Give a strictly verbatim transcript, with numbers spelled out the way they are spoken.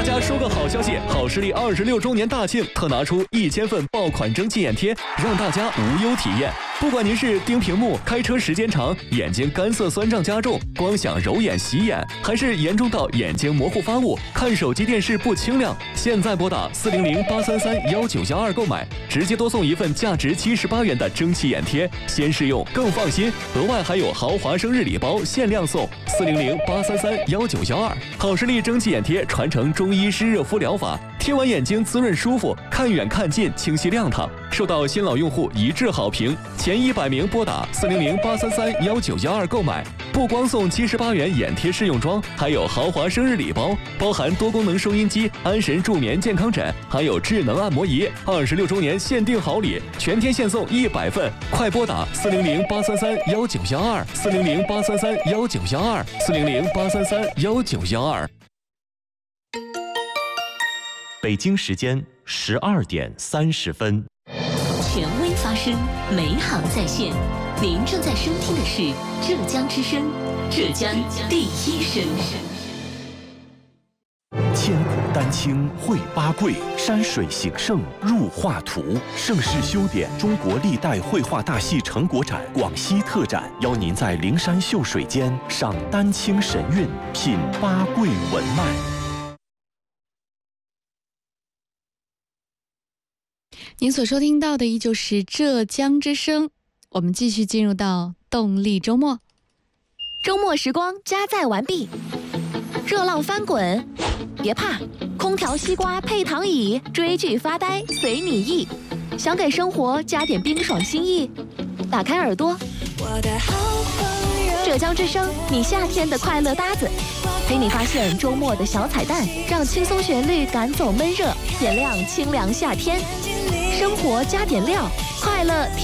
家说个好消息，好视力二十六周年大庆特拿出一千份爆款蒸汽眼贴，让大家无忧体验。不管您是盯屏幕、开车时间长、眼睛干涩酸胀加重、光想揉眼洗眼，还是严重到眼睛模糊发雾、看手机电视不清亮，现在拨打四零零八三三幺九幺二购买，直接多送一份价值七十八元的蒸汽眼贴，先试用更放心。额外还有豪华生日礼包限量送，四零零八三三幺九幺二。好视力蒸汽眼贴传承中医湿热敷疗法，贴完眼睛滋润舒服，看远看近清晰亮堂，受到新老用户一致好评。前一百名拨打四零零八三三幺九幺二购买，不光送七十八元眼贴试用装，还有豪华生日礼包，包含多功能收音机、安神助眠健康枕，还有智能按摩仪。二十六周年限定好礼，全天限送一百份，快拨打四零零八三三幺九幺二，四零零八三三幺九幺二，四零零八三三幺九幺二。 北京时间十二点三十分。 权威发声，美好在线。您正在收听的是浙江之声，浙江第一声。 千古丹青绘八桂，山水形胜入画图。盛世修典中国历代绘画大戏成果展广西特展，邀您在灵山秀水间赏丹青神韵，品八桂文脉。 您所收听到的依旧是浙江之声，我们继续进入到动力周末。 周末时光加载完毕，热浪翻滚，别怕，空调西瓜配躺椅，追剧发呆随你意。想给生活加点冰爽心意，打开耳朵，浙江之声，你夏天的快乐搭子，陪你发现周末的小彩蛋，让轻松旋律赶走闷热，点亮清凉夏天。生活加点料，快乐